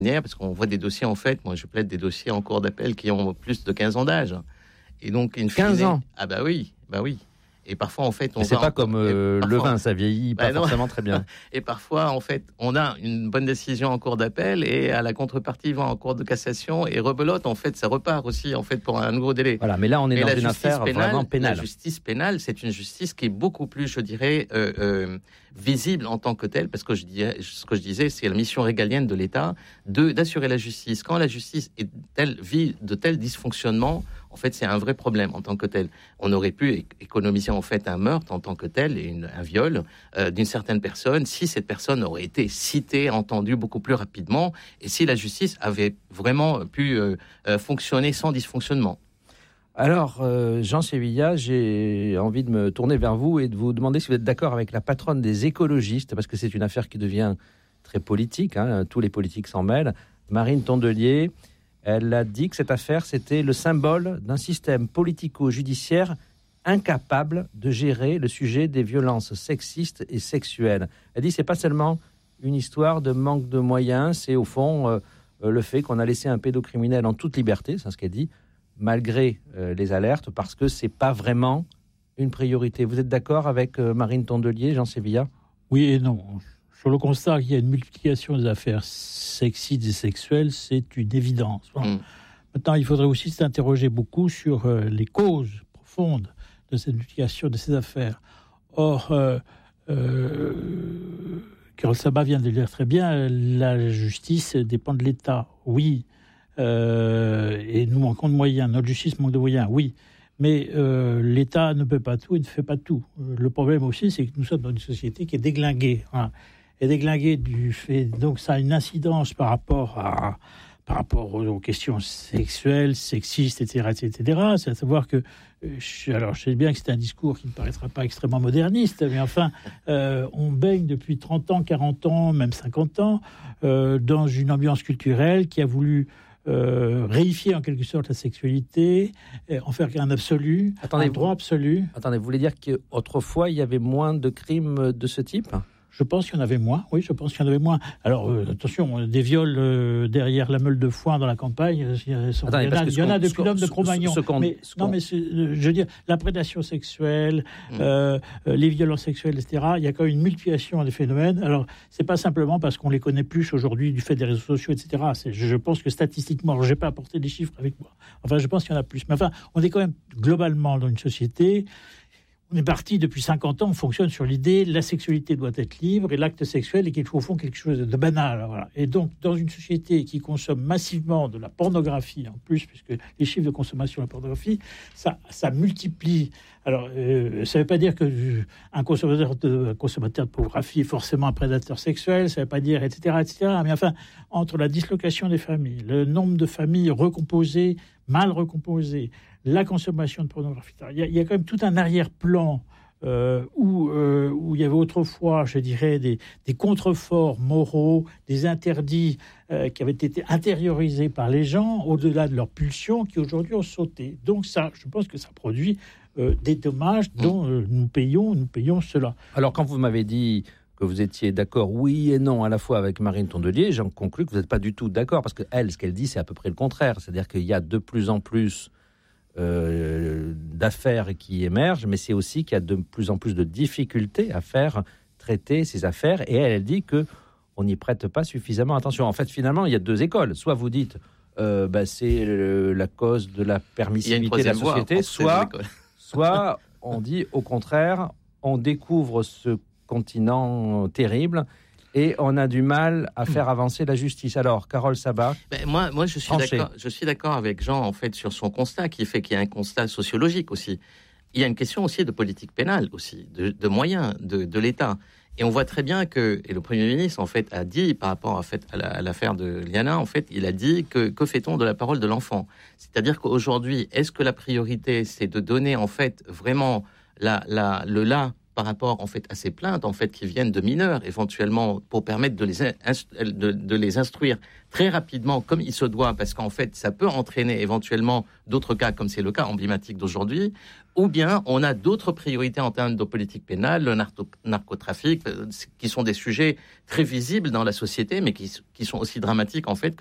Parce qu'on voit des dossiers, en fait, moi je plaide des dossiers en cours d'appel qui ont plus de 15 ans d'âge. Et donc, 15 ans. Ah bah oui. Et parfois, en fait, c'est pas comme le vin, ça vieillit pas forcément très bien. Et parfois, en fait, on a une bonne décision en cours d'appel et à la contrepartie, ils vont en cour de cassation et rebelote. En fait, ça repart aussi, en fait, pour un nouveau délai. Voilà, mais là, on est dans une affaire vraiment pénale. La justice pénale, c'est une justice qui est beaucoup plus, je dirais, visible en tant que telle, parce que ce que je disais, c'est la mission régalienne de l'État d'assurer la justice. Quand la justice vit de tels dysfonctionnements, en fait, c'est un vrai problème en tant que tel. On aurait pu économiser en fait un meurtre en tant que tel et un viol d'une certaine personne si cette personne aurait été citée, entendue beaucoup plus rapidement et si la justice avait vraiment pu fonctionner sans dysfonctionnement. Alors, Jean Sévilla, j'ai envie de me tourner vers vous et de vous demander si vous êtes d'accord avec la patronne des écologistes, parce que c'est une affaire qui devient très politique, tous les politiques s'en mêlent, Marine Tondelier. Elle a dit que cette affaire, c'était le symbole d'un système politico-judiciaire incapable de gérer le sujet des violences sexistes et sexuelles. Elle dit que ce n'est pas seulement une histoire de manque de moyens, c'est au fond le fait qu'on a laissé un pédocriminel en toute liberté, c'est ce qu'elle dit, malgré les alertes, parce que ce n'est pas vraiment une priorité. Vous êtes d'accord avec Marine Tondelier, Jean Sévilla ? Oui et non. Sur le constat qu'il y a une multiplication des affaires sexistes et sexuelles, c'est une évidence. Bon. Maintenant, il faudrait aussi s'interroger beaucoup sur les causes profondes de cette multiplication de ces affaires. Or, Carole Sabat vient de le dire très bien, la justice dépend de l'État, oui. Et nous manquons de moyens, notre justice manque de moyens, oui. Mais l'État ne peut pas tout et ne fait pas tout. Le problème aussi, c'est que nous sommes dans une société qui est déglinguée. Et déglinguée du fait... Donc ça a une incidence par rapport aux questions sexuelles, sexistes, etc. C'est à savoir que... Alors je sais bien que c'est un discours qui ne paraîtra pas extrêmement moderniste, mais enfin, on baigne depuis 30 ans, 40 ans, même 50 ans, dans une ambiance culturelle qui a voulu... réifier en quelque sorte la sexualité, en faire un absolu, un droit absolu. Attendez, vous voulez dire qu'autrefois, il y avait moins de crimes de ce type ? Je pense qu'il y en avait moins, oui, je pense qu'il y en avait moins. Alors, attention, des viols derrière la meule de foin dans la campagne, il y en a depuis l'homme de Cro-Magnon. Mais je veux dire, la prédation sexuelle, les violences sexuelles, etc., il y a quand même une multiplication des phénomènes. Alors, c'est pas simplement parce qu'on les connaît plus aujourd'hui du fait des réseaux sociaux, etc. Je pense que statistiquement, je n'ai pas apporté des chiffres avec moi. Enfin, je pense qu'il y en a plus. Mais enfin, on est quand même globalement dans une société... On est parti depuis 50 ans, on fonctionne sur l'idée la sexualité doit être libre et l'acte sexuel est au fond quelque chose de banal. Voilà. Et donc, dans une société qui consomme massivement de la pornographie, en plus, puisque les chiffres de consommation de la pornographie, ça multiplie. Alors, ça ne veut pas dire qu'un consommateur de pornographie est forcément un prédateur sexuel, ça ne veut pas dire, etc., etc. Mais enfin, entre la dislocation des familles, le nombre de familles recomposées, mal recomposées, la consommation de pornographie. Il y a quand même tout un arrière-plan où il y avait autrefois, je dirais, des contreforts moraux, des interdits qui avaient été intériorisés par les gens au-delà de leurs pulsions qui aujourd'hui ont sauté. Donc ça, je pense que ça produit des dommages dont nous payons cela. Alors quand vous m'avez dit que vous étiez d'accord oui et non à la fois avec Marine Tondelier, j'en conclus que vous n'êtes pas du tout d'accord, parce que ce qu'elle dit, c'est à peu près le contraire. C'est-à-dire qu'il y a de plus en plus d'affaires qui émergent, mais c'est aussi qu'il y a de plus en plus de difficultés à faire traiter ces affaires, et elle dit qu'on n'y prête pas suffisamment attention. En fait, finalement, il y a deux écoles. Soit vous dites c'est la cause de la permissivité de la société, soit on dit au contraire, on découvre ce continent terrible et on a du mal à faire avancer la justice. Alors, Carole Sabat. Moi, je suis d'accord avec Jean, en fait, sur son constat, qui fait qu'il y a un constat sociologique aussi. Il y a une question aussi de politique pénale, aussi, de moyens de l'État. Et on voit très bien et le Premier ministre, en fait, a dit, par rapport à l'affaire de Liana, en fait, il a dit que fait-on de la parole de l'enfant ? C'est-à-dire qu'aujourd'hui, est-ce que la priorité, c'est de donner, en fait, vraiment le là par rapport en fait à ces plaintes en fait qui viennent de mineurs éventuellement pour permettre de les instruire très rapidement comme il se doit, parce qu'en fait ça peut entraîner éventuellement d'autres cas comme c'est le cas emblématique d'aujourd'hui, ou bien on a d'autres priorités en termes de politique pénale, le narcotrafic, qui sont des sujets très visibles dans la société mais qui sont aussi dramatiques en fait